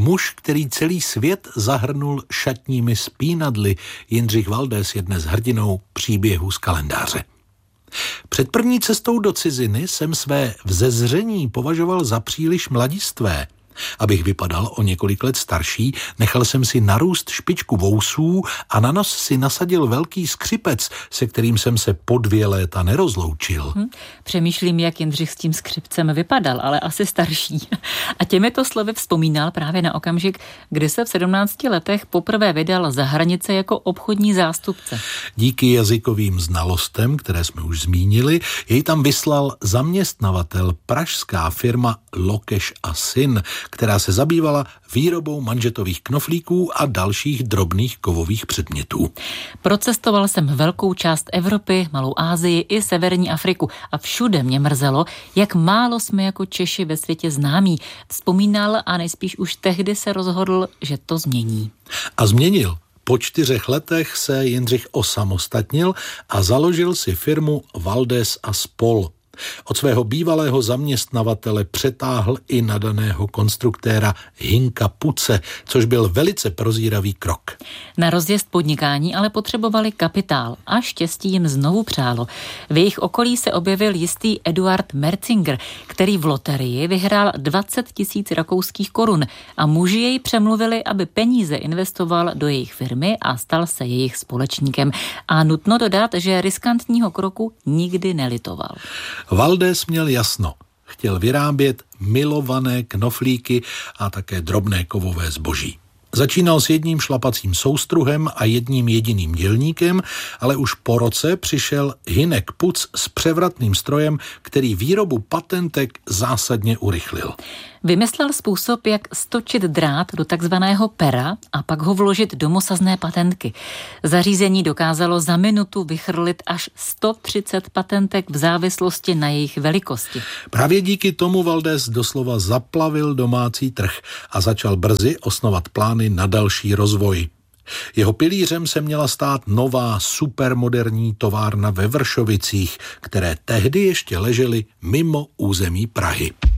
Muž, který celý svět zahrnul šatními spínadly. Jindřich Valdés je dnes hrdinou příběhu z kalendáře. Před první cestou do ciziny jsem své vzezření považoval za příliš mladistvé. Abych vypadal o několik let starší, nechal jsem si narůst špičku vousů a na nos si nasadil velký skřipec, se kterým jsem se po 2 léta nerozloučil. Přemýšlím, jak Jindřich s tím skřipcem vypadal, ale asi starší. A těmito slovy vzpomínal právě na okamžik, kdy se v 17 letech poprvé vydal za hranice jako obchodní zástupce. Díky jazykovým znalostem, které jsme už zmínili, jej tam vyslal zaměstnavatel, pražská firma Lokeš a syn, která se zabývala výrobou manžetových knoflíků a dalších drobných kovových předmětů. Procestoval jsem velkou část Evropy, Malou Asii i Severní Afriku a všude mě mrzelo, jak málo jsme jako Češi ve světě známí. Vzpomínal a nejspíš už tehdy se rozhodl, že to změní. A změnil. Po 4 letech se Jindřich osamostatnil a založil si firmu Valdés a spol. Od svého bývalého zaměstnavatele přetáhl i nadaného konstruktéra Hinka Puce, což byl velice prozíravý krok. Na rozjezd podnikání ale potřebovali kapitál a štěstí jim znovu přálo. V jejich okolí se objevil jistý Eduard Merzinger, který v loterii vyhrál 20 000 rakouských korun a muži jej přemluvili, aby peníze investoval do jejich firmy a stal se jejich společníkem. A nutno dodat, že riskantního kroku nikdy nelitoval. Valdés měl jasno. Chtěl vyrábět milované knoflíky a také drobné kovové zboží. Začínal s jedním šlapacím soustruhem a jedním jediným dělníkem, ale už po roce přišel Hinek Puc s převratným strojem, který výrobu patentek zásadně urychlil. Vymyslel způsob, jak stočit drát do takzvaného pera a pak ho vložit do mosazné patentky. Zařízení dokázalo za minutu vychrlit až 130 patentek v závislosti na jejich velikosti. Právě díky tomu Valdés doslova zaplavil domácí trh a začal brzy osnovat plány na další rozvoj. Jeho pilířem se měla stát nová supermoderní továrna ve Vršovicích, které tehdy ještě ležely mimo území Prahy.